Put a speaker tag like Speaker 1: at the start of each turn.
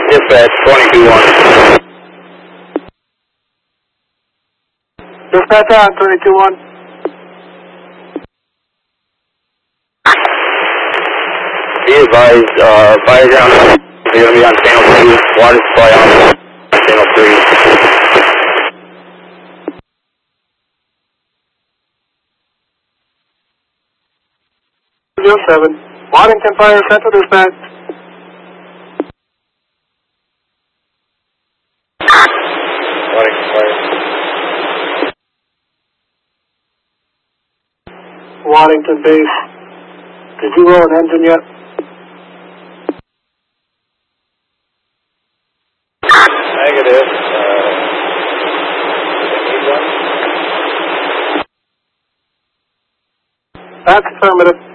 Speaker 1: Dispatch 22-1.
Speaker 2: Dispatch on 22-1.
Speaker 1: Be advised, fire ground is going to be on channel 2, water supply on channel 3.
Speaker 2: 07. Waddington Fire Central Dispatch.
Speaker 1: Waddington Fire.
Speaker 2: Waddington Base. Did you roll an engine yet?
Speaker 1: Negative.
Speaker 2: That's affirmative.